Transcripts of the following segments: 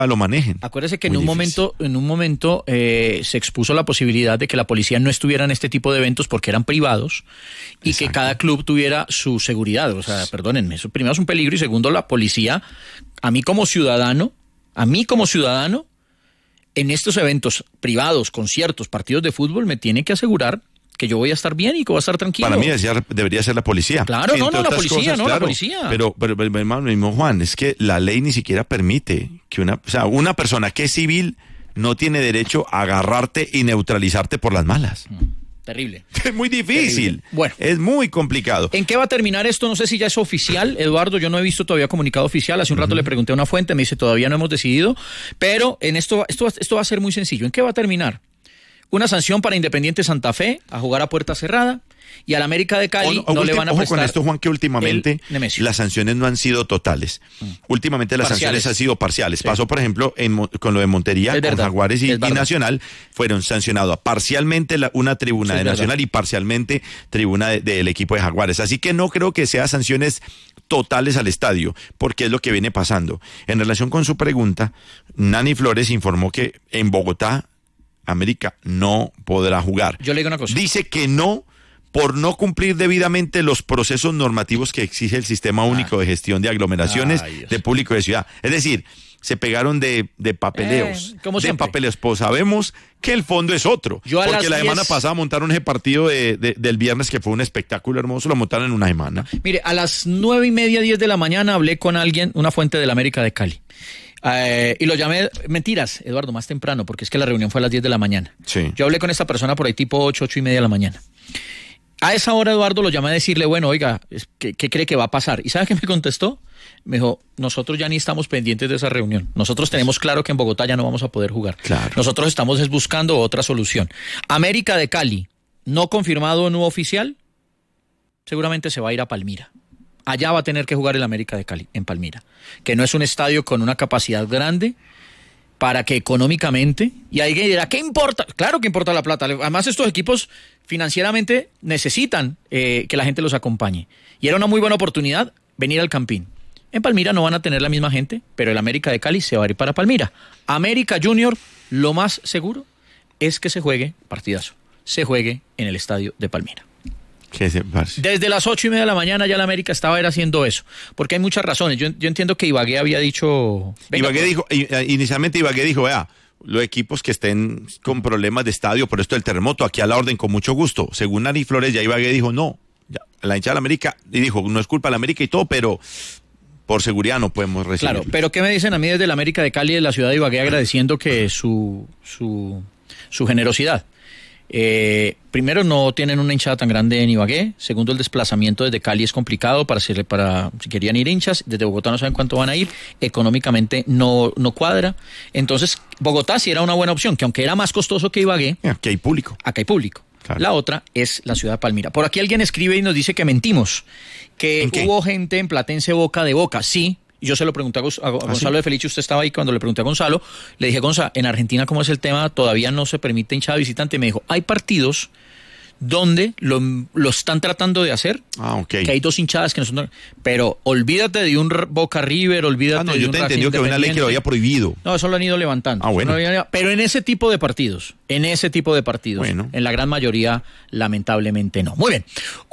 lo manejen. Acuérdese que en un momento se expuso la posibilidad de que la policía no estuviera en este tipo de eventos porque eran privados y que cada club tuviera su seguridad. O sea, perdónenme, eso primero es un peligro y segundo, la policía, a mí como ciudadano, en estos eventos privados, conciertos, partidos de fútbol, me tiene que asegurar que yo voy a estar bien y que voy a estar tranquilo. Para mí debería ser la policía. Claro, la policía. Pero hermano, mismo Juan, es que la ley ni siquiera permite que una persona que es civil no tiene derecho a agarrarte y neutralizarte por las malas. Terrible. Es muy difícil. Terrible. Bueno. Es muy complicado. ¿En qué va a terminar esto? No sé si ya es oficial, Eduardo. Yo no he visto todavía comunicado oficial. Hace un rato le pregunté a una fuente, me dice todavía no hemos decidido. Pero en esto va a ser muy sencillo. ¿En qué va a terminar? Una sanción para Independiente Santa Fe a jugar a puerta cerrada y al América de Cali no le van a prestar. Ojo con esto, Juan, que últimamente las sanciones no han sido totales. Últimamente las sanciones han sido parciales. Sí. Pasó, por ejemplo, con lo de Montería, con Jaguares y Nacional, fueron sancionados parcialmente una tribuna de Nacional y parcialmente tribuna del equipo de Jaguares. Así que no creo que sea sanciones totales al estadio, porque es lo que viene pasando. En relación con su pregunta, Nani Flores informó que en Bogotá América no podrá jugar. Yo le digo una cosa. Dice que no, por no cumplir debidamente los procesos normativos que exige el Sistema Único de Gestión de Aglomeraciones de Público de Ciudad. Es decir, se pegaron de papeleos. Pues sabemos que el fondo es otro. Porque la semana pasada montaron ese partido del viernes que fue un espectáculo hermoso, lo montaron en una semana. Mire, a las 9:30, 10 de la mañana hablé con alguien, una fuente del América de Cali. Y lo llamé, mentiras, Eduardo, más temprano, porque es que la reunión fue a las 10 de la mañana. Sí. Yo hablé con esta persona por ahí tipo 8:30 de la mañana. A esa hora, Eduardo, lo llamé a decirle, bueno, oiga, ¿qué cree que va a pasar? ¿Y sabe qué me contestó? Me dijo, nosotros ya ni estamos pendientes de esa reunión. Nosotros tenemos claro que en Bogotá ya no vamos a poder jugar. Claro. Nosotros estamos buscando otra solución. América de Cali, no confirmado no oficial, seguramente se va a ir a Palmira. Allá va a tener que jugar el América de Cali, en Palmira, que no es un estadio con una capacidad grande para que económicamente, y alguien dirá, ¿qué importa? Claro que importa la plata, además estos equipos financieramente necesitan que la gente los acompañe, y era una muy buena oportunidad venir al Campín. En Palmira no van a tener la misma gente, pero el América de Cali se va a ir para Palmira. América Junior, lo más seguro es que se juegue, partidazo, se juegue en el estadio de Palmira. Desde las 8:30 de la mañana ya la América estaba haciendo eso, porque hay muchas razones. Yo entiendo que Ibagué había dicho... Inicialmente Ibagué dijo, vea, los equipos que estén con problemas de estadio por esto del terremoto, aquí a la orden con mucho gusto. Según Nani Flores, ya Ibagué dijo, no, ya, la hinchada de la América, y dijo, no es culpa de la América y todo, pero por seguridad no podemos recibir. Claro, pero ¿qué me dicen a mí desde la América de Cali, de la ciudad de Ibagué, agradeciendo que su generosidad? Primero, no tienen una hinchada tan grande en Ibagué. Segundo, el desplazamiento desde Cali es complicado si querían ir hinchas. Desde Bogotá no saben cuánto van a ir. Económicamente no cuadra. Entonces, Bogotá sí era una buena opción, que aunque era más costoso que Ibagué, aquí hay público. Acá hay público. Claro. La otra es la ciudad de Palmira. Por aquí alguien escribe y nos dice que mentimos, que hubo gente en Platense boca de boca. Sí. Yo se lo pregunté a Gonzalo de Felice, usted estaba ahí cuando le pregunté a Gonzalo, le dije, Gonzalo, en Argentina, ¿cómo es el tema? Todavía no se permite hinchada visitante. Me dijo, hay partidos donde lo están tratando de hacer, que hay 2 hinchadas que no son... Pero olvídate de un Boca River, olvídate de un... Yo te entendí que una ley que lo había prohibido. No, eso lo han ido levantando. Bueno. Pero en ese tipo de partidos, bueno, en la gran mayoría, lamentablemente no. Muy bien,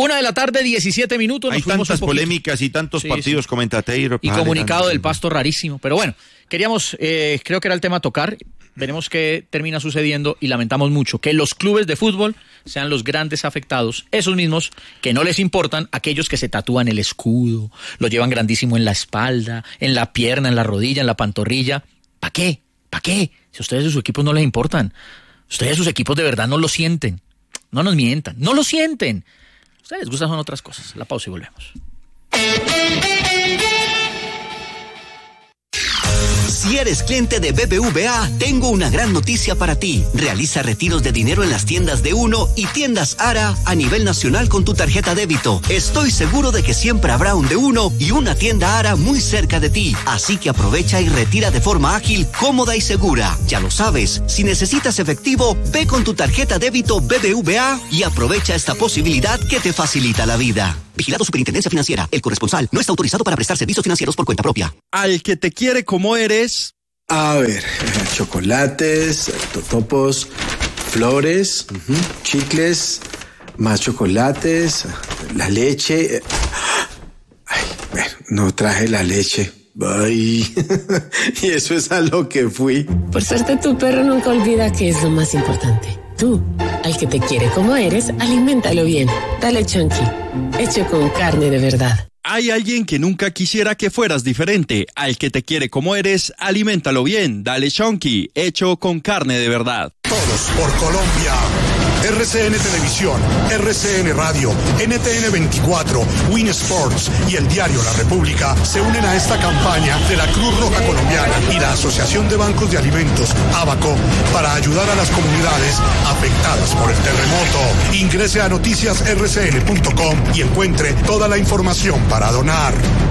1:17 p.m. Hay tantas polémicas y tantos partidos comentateros. Y comunicado del Pasto rarísimo. Pero bueno, queríamos, creo que era el tema a tocar. Veremos qué termina sucediendo y lamentamos mucho que los clubes de fútbol sean los grandes afectados, esos mismos que no les importan, aquellos que se tatúan el escudo, lo llevan grandísimo en la espalda, en la pierna, en la rodilla, en la pantorrilla. ¿Para qué? ¿Para qué? Si a ustedes y sus equipos no les importan, ustedes y sus equipos de verdad no lo sienten, no nos mientan, no lo sienten. A ustedes les gustan son otras cosas. La pausa y volvemos. Si eres cliente de BBVA, tengo una gran noticia para ti. Realiza retiros de dinero en las tiendas de Uno y tiendas Ara a nivel nacional con tu tarjeta débito. Estoy seguro de que siempre habrá un de Uno y una tienda Ara muy cerca de ti. Así que aprovecha y retira de forma ágil, cómoda y segura. Ya lo sabes, si necesitas efectivo, ve con tu tarjeta débito BBVA y aprovecha esta posibilidad que te facilita la vida. Vigilado Superintendencia Financiera. El corresponsal no está autorizado para prestar servicios financieros por cuenta propia. Al que te quiere como eres, A ver, chocolates, totopos, flores, chicles, más chocolates, la leche. Ay, bueno, no traje la leche. Ay, y eso es a lo que fui. Por suerte tu perro nunca olvida que es lo más importante. Tú, al que te quiere como eres, aliméntalo bien. Dale Chunky, hecho con carne de verdad. Hay alguien que nunca quisiera que fueras diferente. Al que te quiere como eres, aliméntalo bien. Dale Chunky, hecho con carne de verdad. Todos por Colombia. RCN Televisión, RCN Radio, NTN 24, Win Sports y el diario La República se unen a esta campaña de la Cruz Roja Colombiana y la Asociación de Bancos de Alimentos, ABACO, para ayudar a las comunidades afectadas por el terremoto. Ingrese a noticiasrcn.com y encuentre toda la información para donar.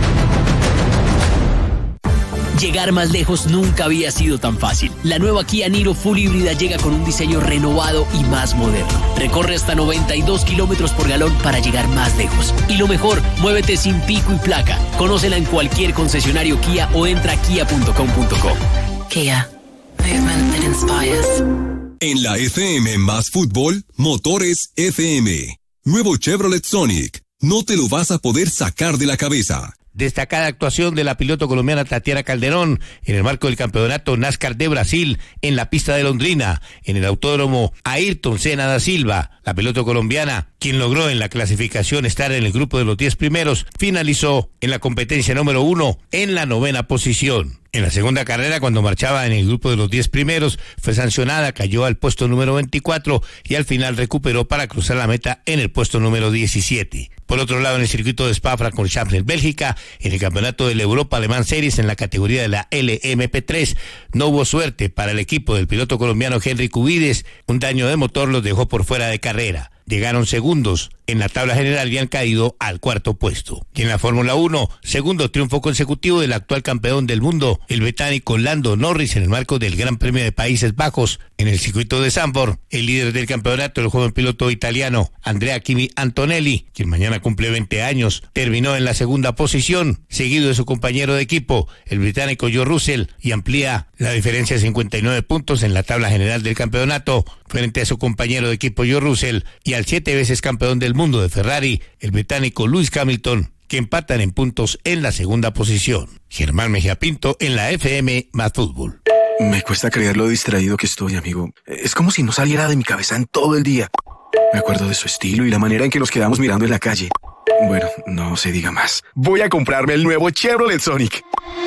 Llegar más lejos nunca había sido tan fácil. La nueva Kia Niro Full híbrida llega con un diseño renovado y más moderno. Recorre hasta 92 kilómetros por galón para llegar más lejos. Y lo mejor, muévete sin pico y placa. Conócela en cualquier concesionario Kia o entra a kia.com.co. Kia, movement that inspires. En la FM más fútbol, Motores FM. Nuevo Chevrolet Sonic. No te lo vas a poder sacar de la cabeza. Destacada actuación de la piloto colombiana Tatiana Calderón en el marco del campeonato NASCAR de Brasil en la pista de Londrina, en el autódromo Ayrton Senna da Silva. La piloto colombiana, quien logró en la clasificación estar en el grupo de los 10 primeros, finalizó en la competencia número 1 en la 9ª posición. En la segunda carrera, cuando marchaba en el grupo de los 10 primeros, fue sancionada, cayó al puesto número 24 y al final recuperó para cruzar la meta en el puesto número 17. Por otro lado, en el circuito de Spa-Francorchamps en Bélgica, en el campeonato de la Europa Alemán Series en la categoría de la LMP3, no hubo suerte para el equipo del piloto colombiano Henry Cubides. Un daño de motor los dejó por fuera de carrera. Llegaron segundos en la tabla general y han caído al 4º puesto. Y en la Fórmula 1, segundo triunfo consecutivo del actual campeón del mundo, el británico Lando Norris, en el marco del Gran Premio de Países Bajos en el circuito de Zandvoort. El líder del campeonato, el joven piloto italiano Andrea Kimi Antonelli, quien mañana cumple 20 años, terminó en la segunda posición, seguido de su compañero de equipo, el británico George Russell, y amplía la diferencia de 59 puntos en la tabla general del campeonato frente a su compañero de equipo George Russell y al 7 veces campeón del mundo de Ferrari, el británico Lewis Hamilton, que empatan en puntos en la segunda posición. Germán Mejía Pinto en la FM más Fútbol. Me cuesta creer lo distraído que estoy, amigo. Es como si no saliera de mi cabeza en todo el día. Me acuerdo de su estilo y la manera en que nos quedamos mirando en la calle. Bueno, no se diga más. Voy a comprarme el nuevo Chevrolet Sonic.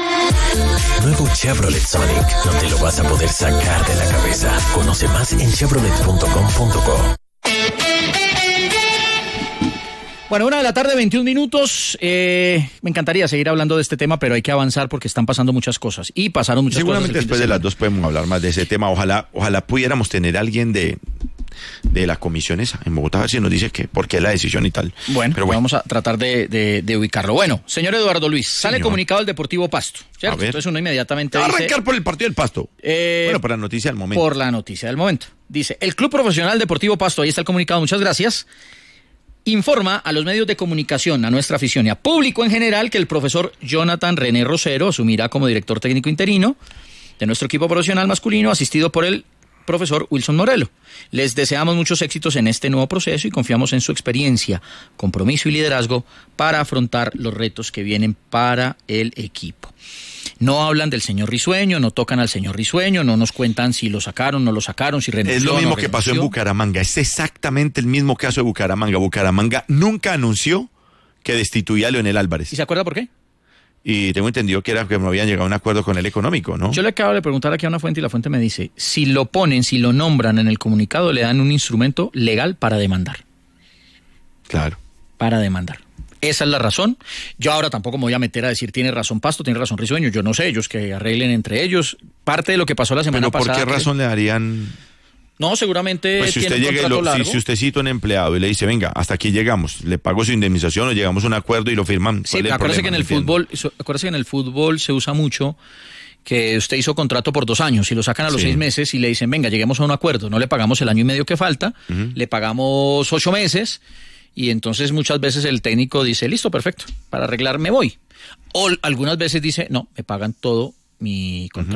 Nuevo Chevrolet Sonic. No te lo vas a poder sacar de la cabeza. Conoce más en chevrolet.com.co. Bueno, 1:21 p.m. Me encantaría seguir hablando de este tema, pero hay que avanzar porque están pasando muchas cosas. Y pasaron muchas cosas. Seguramente después de las 2 podemos hablar más de ese tema. Ojalá pudiéramos tener a alguien de la comisión esa en Bogotá, a ver si nos dice por qué la decisión y tal. Bueno, pero vamos a tratar de ubicarlo. Bueno, señor Eduardo Luis, sale comunicado del Deportivo Pasto, ¿cierto? Entonces uno inmediatamente dice... arrancar por el partido del Pasto. Bueno, por la noticia del momento. Por la noticia del momento. Dice, el Club Profesional Deportivo Pasto, ahí está el comunicado, muchas gracias, informa a los medios de comunicación, a nuestra afición y a público en general que el profesor Jonathan René Rosero asumirá como director técnico interino de nuestro equipo profesional masculino, asistido por el profesor Wilson Morelo. Les deseamos muchos éxitos en este nuevo proceso y confiamos en su experiencia, compromiso y liderazgo para afrontar los retos que vienen para el equipo. No hablan del señor Risueño, no tocan al señor Risueño, no nos cuentan si lo sacaron, no lo sacaron, si renunció. Es lo mismo que pasó en Bucaramanga, es exactamente el mismo caso de Bucaramanga. Bucaramanga nunca anunció que destituía a Leonel Álvarez. ¿Y se acuerda por qué? Y tengo entendido que no habían llegado a un acuerdo con él económico, ¿no? Yo le acabo de preguntar aquí a una fuente y la fuente me dice, si lo ponen, si lo nombran en el comunicado, le dan un instrumento legal para demandar. Claro. Para demandar. Esa es la razón. Yo ahora tampoco me voy a meter a decir tiene razón Pasto, tiene razón Risueño. Yo no sé, ellos que arreglen entre ellos. Parte de lo que pasó la semana pasada. ¿Pero por qué razón le darían...? No, seguramente pues si usted llega si usted cita a un empleado y le dice, venga, hasta aquí llegamos, le pago su indemnización o llegamos a un acuerdo y lo firman. Sí, acuérdese que en el fútbol se usa mucho que usted hizo contrato por 2 años y lo sacan a los 6 meses y le dicen, venga, lleguemos a un acuerdo, no le pagamos el año y medio que falta, le pagamos 8 meses y entonces muchas veces el técnico dice, listo, perfecto, para arreglar me voy. O algunas veces dice, no, me pagan todo mi contrato.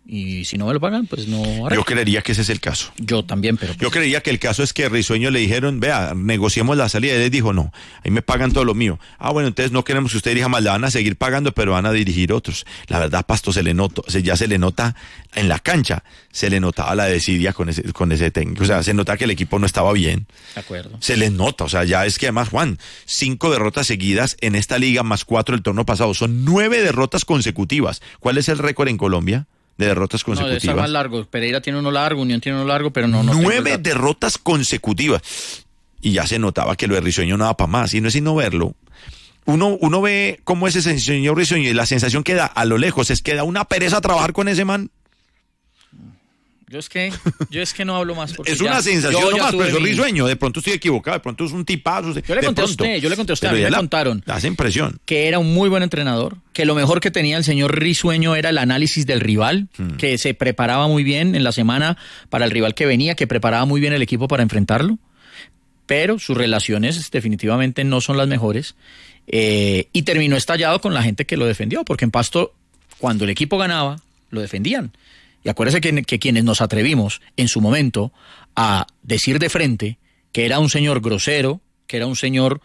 Y si no me lo pagan, pues no arreglo. Yo creería que ese es el caso. Yo también, pero... Yo creería que el caso es que Risueño le dijeron, vea, negociemos la salida. Y él dijo, no, ahí me pagan todo lo mío. Bueno, entonces no queremos que usted dirija más, le van a seguir pagando, pero van a dirigir otros. La verdad, Pasto, ya se le nota en la cancha, se le notaba la desidia con ese técnico. O sea, se nota que el equipo no estaba bien. De acuerdo. Se le nota, o sea, ya es que además, Juan, 5 derrotas seguidas en esta liga, más 4 el torneo pasado. Son 9 derrotas consecutivas. ¿Cuál es el récord en Colombia de derrotas consecutivas? No, debe ser más largo. Pereira tiene uno largo, Unión tiene uno largo, pero no 9 derrotas consecutivas. Y ya se notaba que lo de Risueño no daba para más. Y no es sino verlo. Uno ve cómo es ese señor Risueño y la sensación que da a lo lejos es que da una pereza trabajar con ese man. Yo es que no hablo más. Es una sensación nomás, pero es Risueño. De pronto estoy equivocado, de pronto es un tipazo. Yo le conté a usted, a mí me contaron. Hace impresión. Que era un muy buen entrenador, que lo mejor que tenía el señor Risueño era el análisis del rival, que se preparaba muy bien en la semana para el rival que venía, que preparaba muy bien el equipo para enfrentarlo, pero sus relaciones definitivamente no son las mejores, y terminó estallado con la gente que lo defendió, porque en Pasto, cuando el equipo ganaba, lo defendían. Y acuérdese que quienes nos atrevimos en su momento a decir de frente que era un señor grosero, que era un señor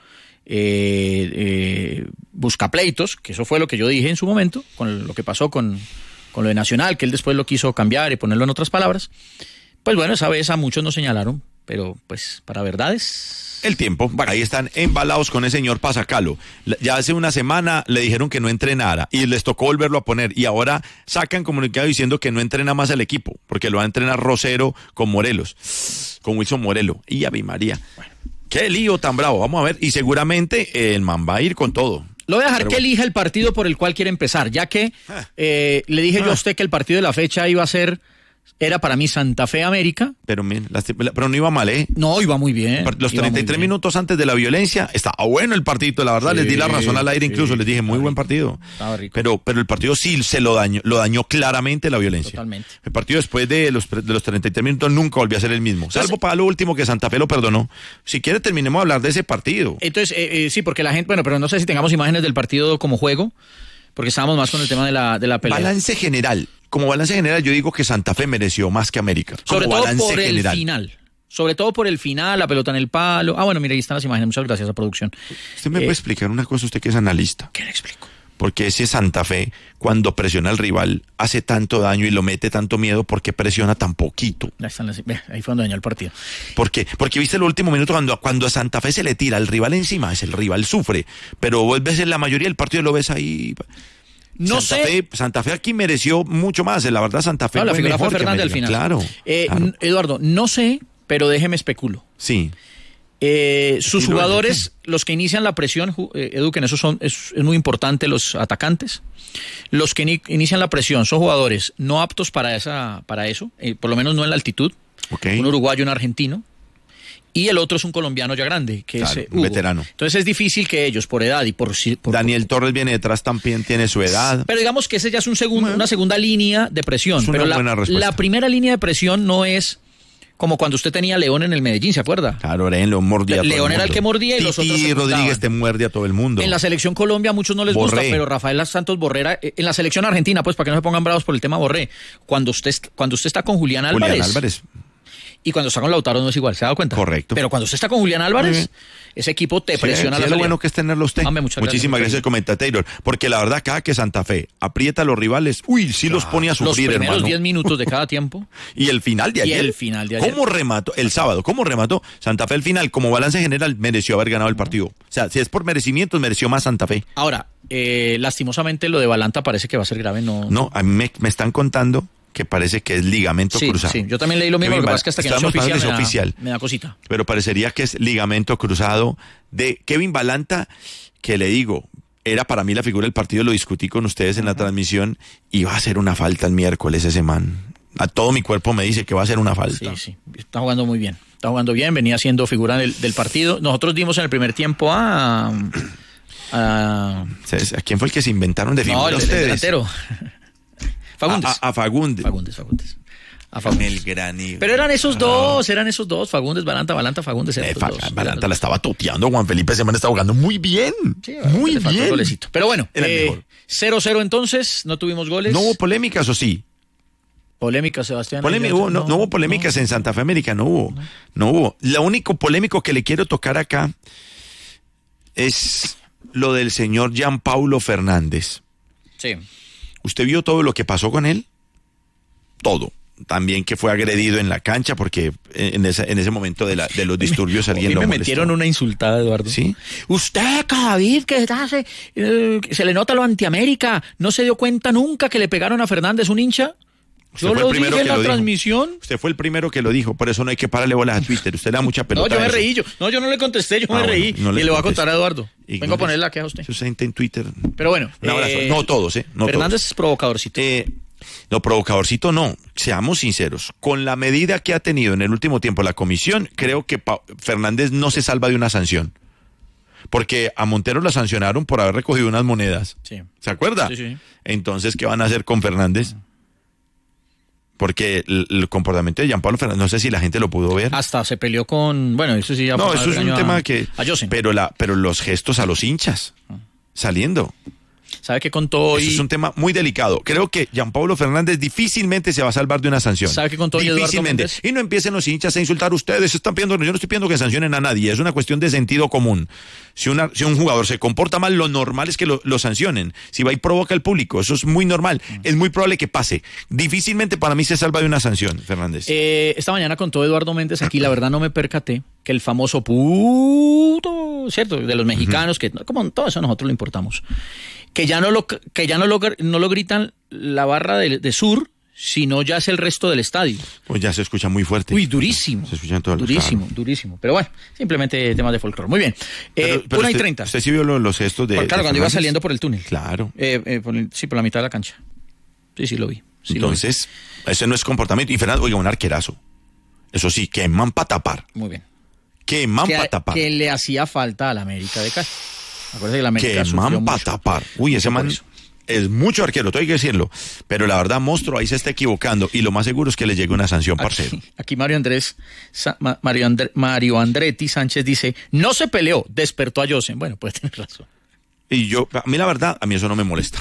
buscapleitos, que eso fue lo que yo dije en su momento, con lo que pasó con lo de Nacional, que él después lo quiso cambiar y ponerlo en otras palabras, pues bueno, esa vez a muchos nos señalaron, pero pues para verdades... El tiempo, ahí están embalados con el señor para sacarlo. Ya hace una semana le dijeron que no entrenara y les tocó volverlo a poner y ahora sacan comunicado diciendo que no entrena más al equipo porque lo va a entrenar Rosero con Morelos, con Wilson Morelo. Y Ave María, bueno, qué lío tan bravo, vamos a ver, y seguramente el man va a ir con todo. Lo voy a dejar que elija el partido por el cual quiere empezar, ya que le dije yo a usted que el partido de la fecha era para mí Santa Fe América. Pero no iba mal, ¿eh? No, iba muy bien. Los 33 minutos antes de la violencia, estaba bueno el partido, la verdad, sí, les di la razón al aire incluso, les dije, muy buen partido. Estaba rico. Pero el partido sí se lo dañó claramente la violencia. Totalmente. El partido después de los 33 minutos nunca volvió a ser el mismo. Salvo para lo último que Santa Fe lo perdonó. Si quiere terminemos a hablar de ese partido. Entonces, sí, porque la gente, bueno, pero no sé si tengamos imágenes del partido como juego, porque estábamos más con el tema de la pelea. Balance general. Como balance general, yo digo que Santa Fe mereció más que América. Sobre todo por el final. Sobre todo por el final, la pelota en el palo. Bueno, mira, ahí están las imágenes. Muchas gracias a producción. ¿Usted me puede explicar una cosa, usted que es analista? ¿Qué le explico? Porque ese Santa Fe, cuando presiona al rival, hace tanto daño y lo mete tanto miedo, ¿por qué presiona tan poquito? Ahí fue donde dañó el partido. ¿Por qué? Porque viste el último minuto cuando a Santa Fe se le tira al rival encima, el rival sufre, pero vos ves en la mayoría del partido lo ves ahí... No sé. Santa Fe aquí mereció mucho más. La verdad, Santa Fe la figura fue Fernández al final. Claro, claro. Eduardo, no sé, pero déjeme especulo. Sí. Sus jugadores, los que inician la presión, Edu, que en eso es muy importante los atacantes. Los que inician la presión son jugadores no aptos para eso, por lo menos no en la altitud. Okay. Un uruguayo, un argentino. Y el otro es un colombiano ya grande, que claro, es Hugo. Un veterano. Entonces es difícil que ellos, por edad y por Daniel Torres viene detrás, también tiene su edad. Pero digamos que ese ya es una segunda línea de presión. Es una buena respuesta. La primera línea de presión no es como cuando usted tenía a León en el Medellín, ¿se acuerda? Claro, León mordía a todo el mundo. León era el que mordía y los otros se Rodríguez te muerde a todo el mundo. En la selección Colombia a muchos no les gusta, pero Rafael Santos Borré, en la selección argentina, pues para que no se pongan bravos por el tema Borré, cuando usted está con Julián Álvarez. Y cuando está con Lautaro no es igual, ¿se ha dado cuenta? Correcto. Pero cuando usted está con Julián Álvarez, ese equipo te presiona la salida. Es lo bueno que es tenerlo usted. Muchísimas gracias, comenta Taylor. Porque la verdad, cada que Santa Fe aprieta a los rivales, los pone a sufrir, hermano. Los primeros 10 minutos de cada tiempo. Y el final de ayer. ¿Cómo remató? El sábado, ¿cómo remató? Santa Fe, el final, como balance general, mereció haber ganado el partido. O sea, si es por merecimientos, mereció más Santa Fe. Ahora, lastimosamente lo de Balanta parece que va a ser grave. No, a mí me están contando que parece que es ligamento cruzado. Sí, yo también leí lo mismo, lo que pasa es que hasta que no sea oficial me da cosita. Pero parecería que es ligamento cruzado de Kevin Balanta, que le digo, era para mí la figura del partido, lo discutí con ustedes en la transmisión, y va a hacer una falta el miércoles ese man. A todo mi cuerpo me dice que va a hacer una falta. Sí, está jugando muy bien. Está jugando bien, venía siendo figura del partido. Nosotros dimos en el primer tiempo ¿A quién fue el que se inventaron de figura ustedes? El delantero. Fagundes. A Fagundes. A Fagundes. El granito. Pero eran esos dos, Fagundes, Balanta, Fagundes. Balanta la estaba toteando, Juan Felipe Semana está jugando muy bien. Sí, muy bien. Pero bueno, 0-0 entonces, no tuvimos goles. ¿No hubo polémicas o sí? Polémica, Sebastián. No hubo polémicas en Santa Fe América, no hubo. Lo único polémico que le quiero tocar acá es lo del señor Gianpaulo Fernández. Sí. ¿Usted vio todo lo que pasó con él? Todo. También que fue agredido en la cancha porque en ese momento de los disturbios alguien lo molestó. Me metieron una insultada, Eduardo. ¿Sí? Usted, David, que hace, se le nota lo antiamérica, ¿no se dio cuenta nunca que le pegaron a Fernández un hincha? Yo lo dije en la transmisión. Usted fue el primero que lo dijo, por eso no hay que pararle bolas a Twitter. Usted le da mucha pelota. No, yo me reí. Yo no le contesté, me reí. Y le voy a contar a Eduardo. Vengo a poner la queja a usted. Su gente en Twitter. Pero bueno. Un abrazo. No todos, No Fernández todos. Es provocadorcito. No, provocadorcito no. Seamos sinceros. Con la medida que ha tenido en el último tiempo la comisión, creo que Fernández no se salva de una sanción. Porque a Montero la sancionaron por haber recogido unas monedas. Sí. ¿Se acuerda? Sí. Entonces, ¿qué van a hacer con Fernández? Porque el comportamiento de Gianpaulo Fernández, no sé si la gente lo pudo ver. Hasta se peleó con... Bueno, eso sí ya... No, eso es un tema que... A José. Pero los gestos a los hinchas, saliendo... ¿Sabe qué contó hoy? Eso es un tema muy delicado. Creo que Gianpaulo Fernández difícilmente se va a salvar de una sanción. ¿Sabe qué contó hoy Eduardo Méndez? Y no empiecen los hinchas a insultar a ustedes. Yo no estoy pidiendo que sancionen a nadie. Es una cuestión de sentido común. Si un jugador se comporta mal, lo normal es que lo sancionen. Si va y provoca al público, eso es muy normal. Es muy probable que pase. Difícilmente para mí se salva de una sanción, Fernández. Esta mañana contó Eduardo Méndez aquí, la verdad no me percaté, que el famoso puto, ¿cierto? De los mexicanos, que como todo eso nosotros lo importamos. Que ya no lo gritan la barra de Sur, sino ya es el resto del estadio. Pues ya se escucha muy fuerte. Uy, durísimo. Se escucha en todo el durísimo. Pero bueno, simplemente temas de folclore. Muy bien. 1:30. ¿Usted sí vio los gestos de... Claro, cuando iba saliendo por el túnel. Claro. Por la mitad de la cancha. Sí, lo vi. Entonces, ese no es comportamiento. Y Fernando, oiga, un arquerazo. Eso sí, queman para tapar. Muy bien. Queman para tapar. Que le hacía falta a la América de Cali. Acuérdate que la América queman para tapar. Uy, ese man es mucho arquero, todo hay que decirlo. Pero la verdad, monstruo, ahí se está equivocando. Y lo más seguro es que le llegue una sanción, parcero. Aquí Mario Andretti Sánchez dice, no se peleó, despertó a Josen. Bueno, pues tener razón. Y a mí la verdad, a mí eso no me molesta.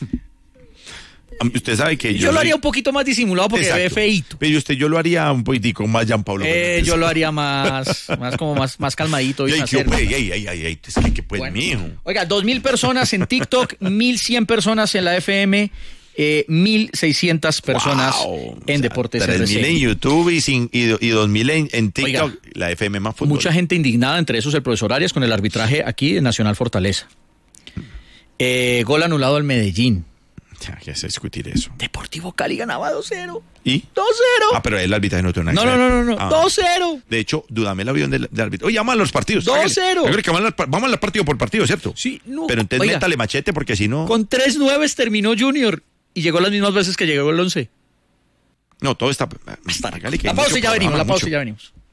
Usted sabe que yo lo haría un poquito más disimulado porque ve feíto. Pero yo lo haría un poquitico más Gianpaulo. Yo lo haría más calmadito. Es que pues bueno, mijo. Oiga, 2,000 personas en TikTok, 1,100 personas en la FM, 1,600 personas en Deportes 3,000 en YouTube y 2,000 en TikTok. Oiga, la FM más fútbol. Mucha gente indignada, entre esos el profesor Arias con el arbitraje aquí de Nacional Fortaleza. Gol anulado al Medellín. Ya sé discutir eso. Deportivo Cali ganaba 2-0. ¿Y? 2-0. Pero el arbitraje no tiene nada. No. 2-0. De hecho, Dudamel avión del arbitraje. Oye, vamos a los partidos. 2-0. Vamos al partido por partido, ¿cierto? Sí, no. Pero entonces métale machete porque si no... Con 3-9 terminó Junior y llegó las mismas veces que llegó el 11. No, todo está... La pausa y ya venimos.